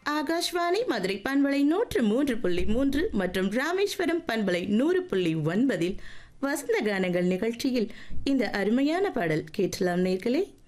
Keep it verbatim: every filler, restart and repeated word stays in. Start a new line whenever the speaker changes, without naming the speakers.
ஆகாஷ்வாணி மதுரை பண்பலை நூற்று மூன்று புள்ளி மூன்று மற்றும் ராமேஸ்வரம் பண்பலை நூறு புள்ளி ஒன்பதில் வசந்த கானங்கள் நிகழ்ச்சியில் இந்த அருமையான பாடல் கேட்டலாம் நேர்களே.